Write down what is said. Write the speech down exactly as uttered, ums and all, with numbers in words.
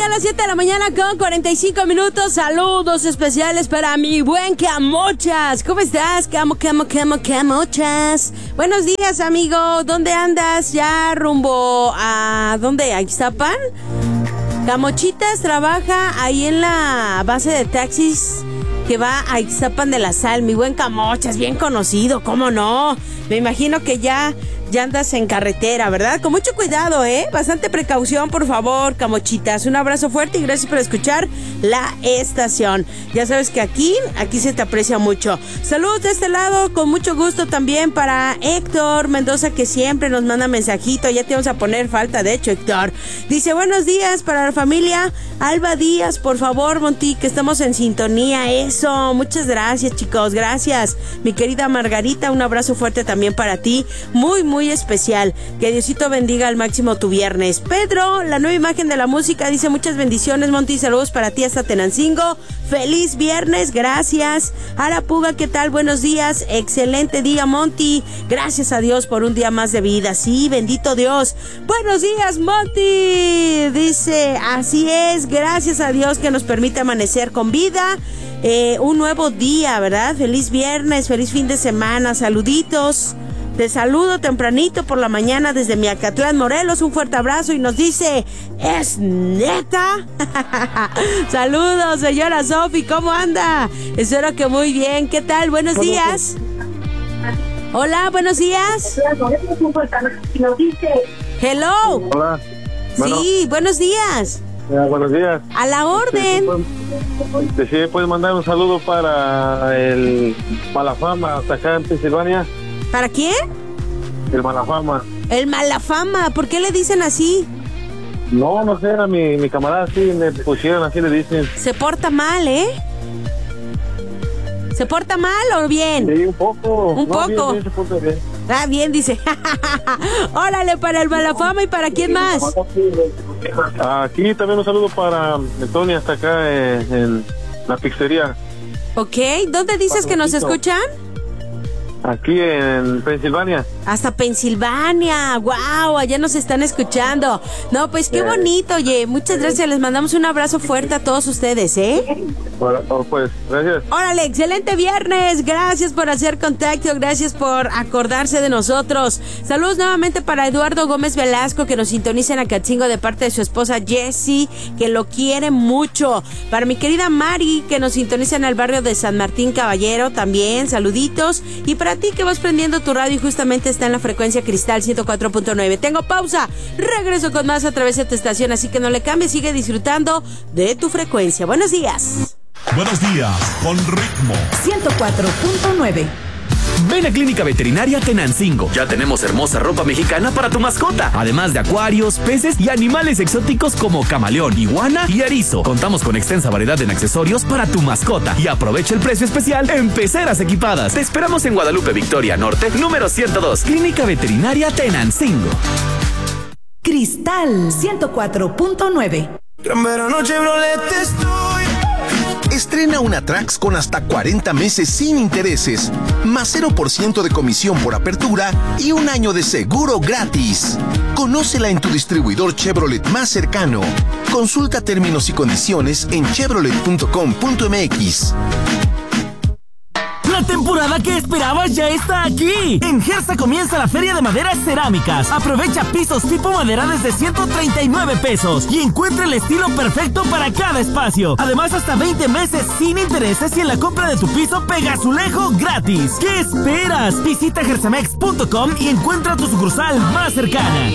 ya las siete de la mañana con cuarenta y cinco minutos. Saludos especiales para mi buen Camochas. ¿Cómo estás? Camo, camo, camo, Camochas. Buenos días, amigo. ¿Dónde andas? ¿Ya rumbo a dónde? ¿A Ixtapan? Camochitas trabaja ahí en la base de taxis que va a Ixtapan de la Sal. Mi buen Camochas, bien conocido, ¿cómo no? Me imagino que ya... Ya andas en carretera, ¿verdad? Con mucho cuidado, ¿eh? Bastante precaución, por favor, Camochitas. Un abrazo fuerte y gracias por escuchar la estación. Ya sabes que aquí, aquí se te aprecia mucho. Saludos de este lado, con mucho gusto también para Héctor Mendoza, que siempre nos manda mensajito. Ya te vamos a poner falta, de hecho, Héctor. Dice, buenos días para la familia Alba Díaz, por favor, Monty, que estamos en sintonía. Eso, muchas gracias, chicos, gracias. Mi querida Margarita, un abrazo fuerte también para ti. Muy, muy muy especial. Que Diosito bendiga al máximo tu viernes. Pedro, la nueva imagen de la música, dice muchas bendiciones, Monty, saludos para ti hasta Tenancingo. Feliz viernes, gracias. Arapuga, ¿qué tal? Buenos días, excelente día, Monty. Gracias a Dios por un día más de vida. Sí, bendito Dios. Buenos días, Monty. Dice, así es, gracias a Dios que nos permite amanecer con vida. Eh, un nuevo día, ¿verdad? Feliz viernes, feliz fin de semana, saluditos. Te saludo tempranito por la mañana desde Miacatlán, Morelos. Un fuerte abrazo y nos dice, ¿es neta? Saludos, señora Sofi, ¿cómo anda? Espero que muy bien. ¿Qué tal? Buenos días. Hola, buenos días. Hello. Hola. Bueno. Sí, buenos días. Ya, buenos días. A la orden. Sí, sí, puedes mandar un saludo para el Malafama hasta acá en Pensilvania. ¿Para quién? El Malafama. El Malafama, ¿por qué le dicen así? No, no sé, era mi, mi camarada, sí, me pusieron así, le dicen. Se porta mal, ¿eh? ¿Se porta mal o bien? Sí, un poco. Un no, poco. Bien, bien, se porta bien. Ah, bien, dice. Órale, para el Malafama y para quién más. Aquí también un saludo para Tony hasta acá en, en la pizzería. Ok, ¿dónde dices que nos escuchan? Aquí en Pensilvania. Hasta Pensilvania, wow, allá nos están escuchando. No, pues qué bonito, oye, muchas gracias, les mandamos un abrazo fuerte a todos ustedes, ¿eh? Bueno, pues, gracias. Órale, excelente viernes, gracias por hacer contacto, gracias por acordarse de nosotros. Saludos nuevamente para Eduardo Gómez Velasco, que nos sintoniza en Acatzingo de parte de su esposa Jessie, que lo quiere mucho. Para mi querida Mari, que nos sintoniza en el barrio de San Martín Caballero, también, saluditos. Y para ti que vas prendiendo tu radio y justamente está en la frecuencia Cristal ciento cuatro punto nueve. Tengo pausa, regreso con más a través de tu estación, así que no le cambies, sigue disfrutando de tu frecuencia. Buenos días. Buenos días, con ritmo. ciento cuatro punto nueve. Ven a Clínica Veterinaria Tenancingo. Ya tenemos hermosa ropa mexicana para tu mascota. Además de acuarios, peces y animales exóticos como camaleón, iguana y erizo. Contamos con extensa variedad en accesorios para tu mascota. Y aprovecha el precio especial en peceras equipadas. Te esperamos en Guadalupe Victoria Norte, número ciento dos. Clínica Veterinaria Tenancingo. Cristal ciento cuatro punto nueve. Gran verano Chevrolet estoy. Estrena una Trax con hasta cuarenta meses sin intereses, más cero por ciento de comisión por apertura y un año de seguro gratis. Conócela en tu distribuidor Chevrolet más cercano. Consulta términos y condiciones en chevrolet punto com punto m x. La temporada que esperabas ya está aquí. En Gersa comienza la Feria de Maderas Cerámicas. Aprovecha pisos tipo madera desde ciento treinta y nueve pesos y encuentra el estilo perfecto para cada espacio. Además, hasta veinte meses sin intereses y en la compra de tu piso pega azulejo gratis. ¿Qué esperas? Visita gersamex punto com y encuentra tu sucursal más cercana.